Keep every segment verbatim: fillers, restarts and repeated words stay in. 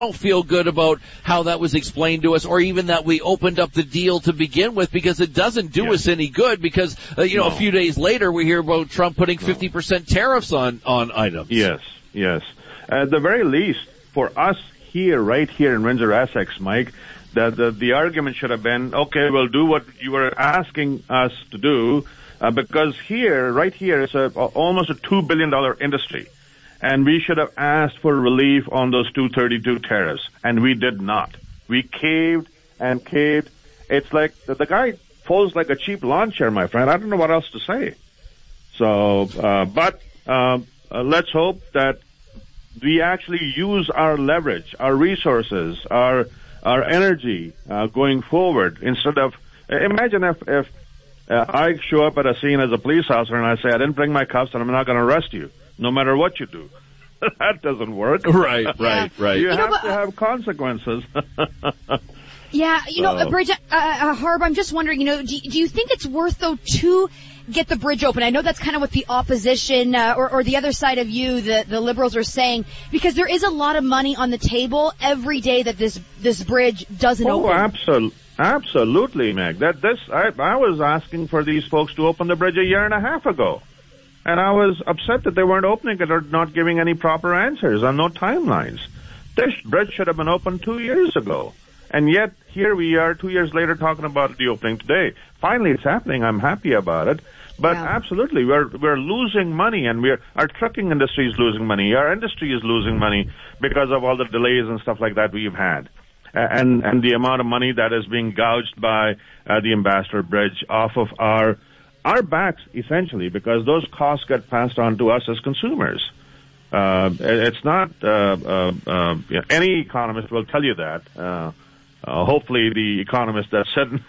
don't feel good about how that was explained to us, or even that we opened up the deal to begin with, because it doesn't do yes. us any good, because, uh, you know, no. a few days later we hear about Trump putting no. fifty percent tariffs on, on items. Yes, yes. At the very least, for us here, right here in Windsor-Essex, Mike, the, the, the argument should have been, okay, we'll do what you were asking us to do, uh, because here, right here, it's a, almost a two billion dollars industry. And we should have asked for relief on those two thirty-two tariffs, and we did not. We caved and caved. It's like the, the guy folds like a cheap lawn chair, my friend. I don't know what else to say. So, uh, but uh, uh, let's hope that we actually use our leverage, our resources, our our energy uh, going forward. Instead of, imagine if if uh, I show up at a scene as a police officer and I say, I didn't bring my cuffs and I'm not going to arrest you, no matter what you do. That doesn't work. Right, right, right. You, you have know, to have consequences. Yeah, you know, So. Bridget, uh, uh, Harb, I'm just wondering, you know, do, do you think it's worth, though, to get the bridge open? I know that's kind of what the opposition, uh, or, or the other side of you, the, the liberals, are saying, because there is a lot of money on the table every day that this this bridge doesn't oh, open. absolutely. Absolutely, Meg. That this, I, I was asking for these folks to open the bridge a year and a half ago. And I was upset that they weren't opening it or not giving any proper answers and no timelines. This bridge should have been opened two years ago. And yet, here we are two years later talking about the opening today. Finally, it's happening. I'm happy about it. But yeah. absolutely, we're we're losing money, and we're our trucking industry is losing money. Our industry is losing money because of all the delays and stuff like that we've had. And and the amount of money that is being gouged by uh, the Ambassador Bridge off of our our backs, essentially, because those costs get passed on to us as consumers. Uh, it's not, uh, uh, uh, you know, any economist will tell you that. Uh, uh, hopefully the economist that's sitting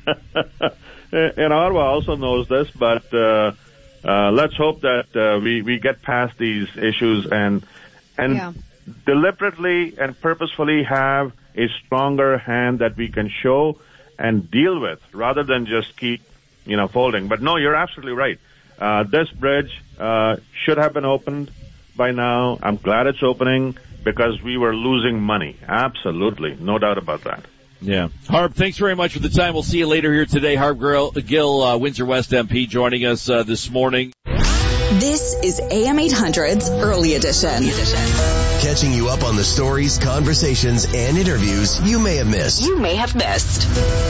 in Ottawa also knows this, but, uh, uh, let's hope that, uh, we, we get past these issues and, and yeah. deliberately and purposefully have a stronger hand that we can show and deal with, rather than just keep you know, folding. But no, you're absolutely right. Uh, this bridge, uh, should have been opened by now. I'm glad it's opening because we were losing money. Absolutely. No doubt about that. Yeah. Harb, thanks very much for the time. We'll see you later here today. Harb Gill, uh, Windsor West M P, joining us, uh, this morning. This is A M eight hundred's Early Edition. Catching you up on the stories, conversations, and interviews you may have missed. You may have missed.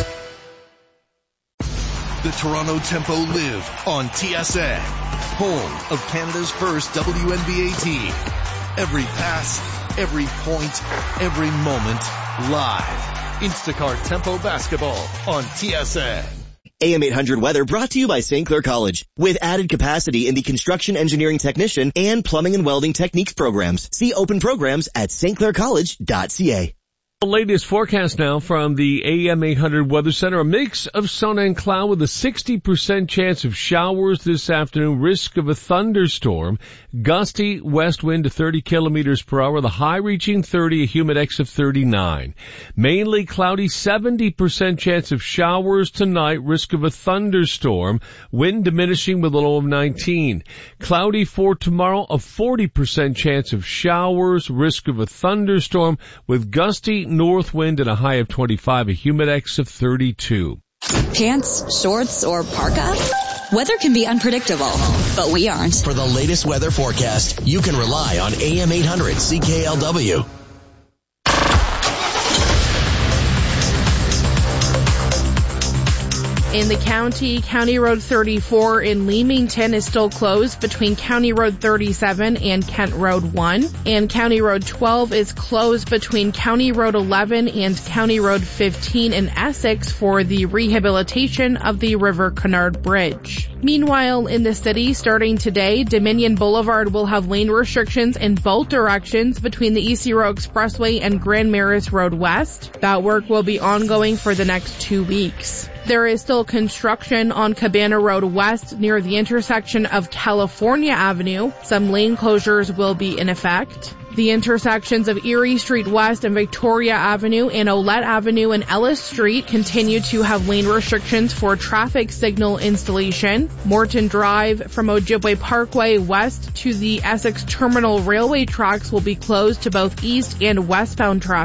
The Toronto Tempo live on T S N, home of Canada's first W N B A team. Every pass, every point, every moment, live. Instacart Tempo Basketball on T S N. A M eight hundred weather brought to you by Saint Clair College. With added capacity in the construction engineering technician and plumbing and welding techniques programs. See open programs at s t clair college dot c a. The latest forecast now from the A M eight hundred Weather Center. A mix of sun and cloud with a sixty percent chance of showers this afternoon. Risk of a thunderstorm. Gusty west wind to thirty kilometers per hour. The high reaching thirty, a humidex of thirty-nine. Mainly cloudy, seventy percent chance of showers tonight. Risk of a thunderstorm. Wind diminishing with a low of nineteen. Cloudy for tomorrow, a forty percent chance of showers. Risk of a thunderstorm with gusty north wind and a high of twenty-five, a humidex of thirty-two. Pants, shorts, or parka? Weather can be unpredictable, but we aren't. For the latest weather forecast, you can rely on A M eight hundred C K L W. In the county, County Road thirty-four in Leamington is still closed between County Road thirty-seven and Kent Road one. And County Road twelve is closed between County Road eleven and County Road fifteen in Essex for the rehabilitation of the River Cunard Bridge. Meanwhile, in the city, starting today, Dominion Boulevard will have lane restrictions in both directions between the E C Row Expressway and Grand Maris Road West. That work will be ongoing for the next two weeks. There is still construction on Cabana Road West near the intersection of California Avenue. Some lane closures will be in effect. The intersections of Erie Street West and Victoria Avenue and Olette Avenue and Ellis Street continue to have lane restrictions for traffic signal installation. Morton Drive from Ojibwe Parkway west to the Essex Terminal Railway tracks will be closed to both east and westbound traffic.